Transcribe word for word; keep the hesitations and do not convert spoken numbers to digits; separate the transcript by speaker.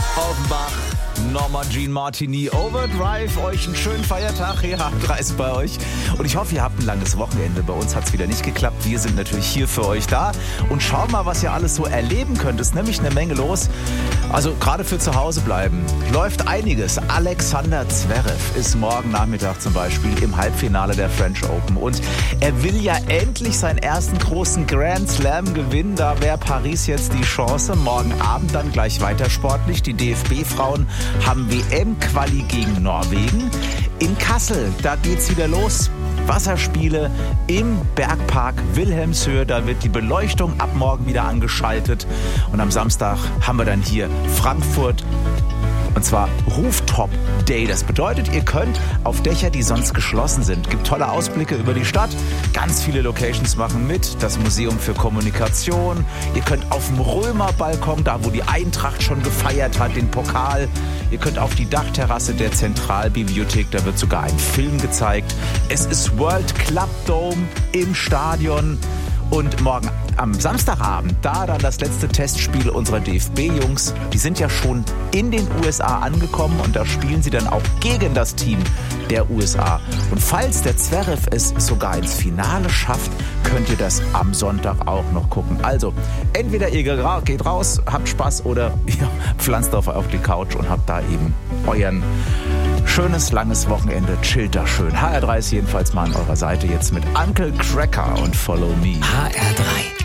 Speaker 1: Offenbach, Norma Jean Martini, Overdrive, euch einen schönen Feiertag, hier H drei ist bei euch und ich hoffe, ihr habt ein langes Wochenende. Bei uns hat es wieder nicht geklappt, wir sind natürlich hier für euch da und schaut mal, was ihr alles so erleben könnt, ist nämlich eine Menge los. Also gerade für zu Hause bleiben läuft einiges. Alexander Zverev ist morgen Nachmittag zum Beispiel im Halbfinale der French Open und er will ja endlich seinen ersten großen Grand Slam gewinnen. Da wäre Paris jetzt die Chance. Morgen Abend dann gleich weiter sportlich. Die D F B-Frauen haben W M-Quali gegen Norwegen. In Kassel, da geht's wieder los. Wasserspiele im Bergpark Wilhelmshöhe. Da wird die Beleuchtung ab morgen wieder angeschaltet. Und am Samstag haben wir dann hier Frankfurt. Und zwar Rooftop Day. Das bedeutet, ihr könnt auf Dächer, die sonst geschlossen sind. Gibt tolle Ausblicke über die Stadt. Ganz viele Locations machen mit. Das Museum für Kommunikation. Ihr könnt auf dem Römerbalkon, da wo die Eintracht schon gefeiert hat, den Pokal. Ihr könnt auf die Dachterrasse der Zentralbibliothek. Da wird sogar ein Film gezeigt. Es ist World Club Dome im Stadion. Und morgen am Samstagabend, da dann das letzte Testspiel unserer D F B-Jungs. Die sind ja schon in den U S A angekommen und da spielen sie dann auch gegen das Team der U S A. Und falls der Zverev es sogar ins Finale schafft, könnt ihr das am Sonntag auch noch gucken. Also, entweder ihr geht raus, habt Spaß oder ihr pflanzt auf, auf die Couch und habt da eben euren schönes, langes Wochenende, chillt da schön. H R drei ist jedenfalls mal an eurer Seite jetzt mit Uncle Cracker und Follow Me.
Speaker 2: H R drei